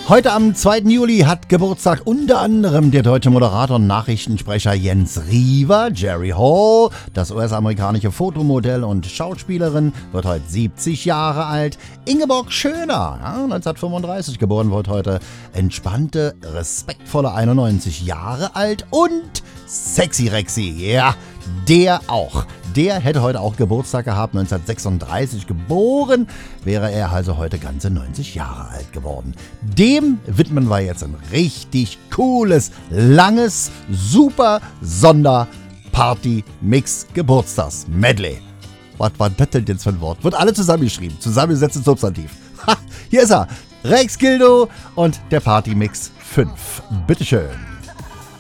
Heute am 2. Juli hat Geburtstag unter anderem der deutsche Moderator und Nachrichtensprecher Jens Riewer. Jerry Hall, das US-amerikanische Fotomodell und Schauspielerin, wird heute 70 Jahre alt. Ingeborg Schöner, 1935 geboren, wird heute entspannte, respektvolle 91 Jahre alt. Und Sexy Rexy, ja, der auch. Der hätte heute auch Geburtstag gehabt, 1936 geboren, wäre er also heute ganze 90 Jahre alt geworden. Dem widmen wir jetzt ein richtig cooles, langes, super Sonder-Party-Mix-Geburtstags-Medley. Was war das denn jetzt für ein Wort? Wird alle zusammengeschrieben, zusammengesetzt in Substantiv. Ha, hier ist er, Rex Gildo und der Party-Mix 5. Bitteschön.